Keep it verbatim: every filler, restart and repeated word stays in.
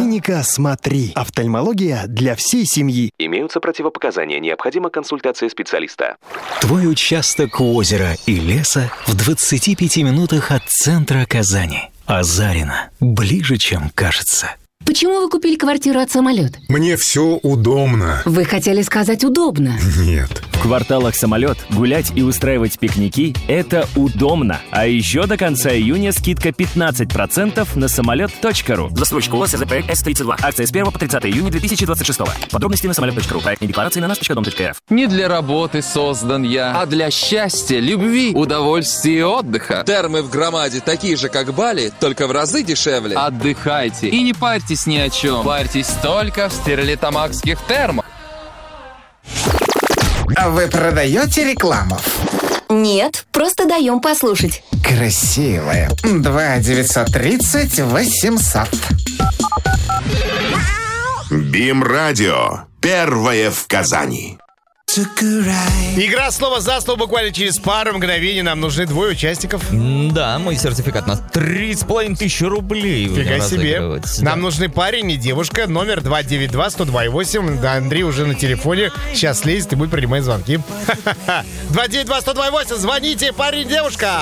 Клиника «Смотри». Офтальмология для всей семьи. Имеются противопоказания. Необходима консультация специалиста. Твой участок у озера и леса в двадцати пяти минутах от центра Казани. Азарина. Ближе, чем кажется. Почему вы купили квартиру от «Самолет»? Мне все удобно. Вы хотели сказать «удобно». Нет. В кварталах «Самолет» гулять и устраивать пикники – это удобно. А еще до конца июня скидка пятнадцать процентов на самолет точка ру. Застройщик ООО «СЗП С тридцать два». Акция с первого по тридцатое июня две тысячи двадцать шестого. Подробности на самолет точка ру. Проектные декларации на наш точка дом точка рф. Не для работы создан я, а для счастья, любви, удовольствия и отдыха. Термы в Громаде такие же, как Бали, только в разы дешевле. Отдыхайте и не парьтесь ни о чем. Парьтесь только в стерлитамакских термах. А вы продаете рекламу? Нет, просто даем послушать. Красивая. два девятьсот тридцать восемьсот. БИМ-радио. Первое в Казани. Игра слово за слово буквально через пару мгновений. Нам нужны двое участников. Да, мой сертификат на три с половиной тысячи рублей. Фига себе. Да. Нам нужны парень и девушка. Номер два девять два сто два восемь. Да, Андрей уже на телефоне. Сейчас слезет и будет принимать звонки. два девять два сто два восемь. Звоните, парень, девушка.